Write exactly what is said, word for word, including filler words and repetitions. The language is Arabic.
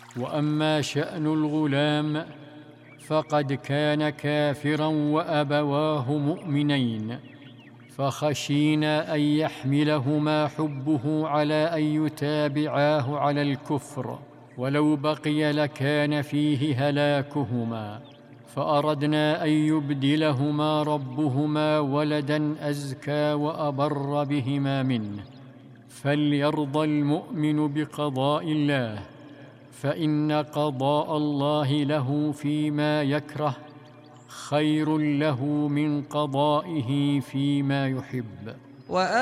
وأما شأن الغلام فقد كان كافراً وأبواه مؤمنين، فخشينا أن يحملهما حبه على أن يتابعاه على الكفر، ولو بقي لكان فيه هلاكهما، فأردنا أن يبدلهما ربهما ولداً أزكى وأبر بهما منه. فليرضى المؤمن بقضاء الله، فإن قضاء الله له فيما يكره خير له من قضائه فيما يحب.